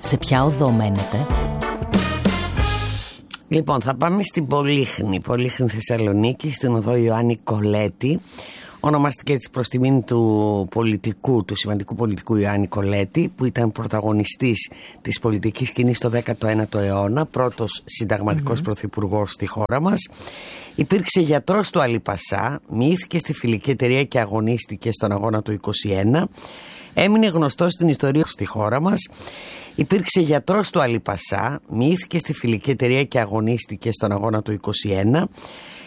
Σε ποια οδό μένετε? Λοιπόν, θα πάμε στην Πολύχνη Θεσσαλονίκη, στην οδό Ιωάννη Κολέτη. Ονομάστηκε έτσι προς τιμήν του σημαντικού πολιτικού Ιωάννη Κολέτη, που ήταν πρωταγωνιστής της πολιτικής σκηνής στο 19ο αιώνα, πρώτος συνταγματικός πρωθυπουργός στη χώρα μας. Υπήρξε γιατρός του Αλή Πασά, μοιήθηκε στη φιλική εταιρεία και αγωνίστηκε στον αγώνα του 21. Έμεινε γνωστός στην ιστορία στη χώρα μας. Υπήρξε γιατρός του Αλή Πασά, μοιήθηκε στη φιλική εταιρεία και αγωνίστηκε στον αγώνα του 21.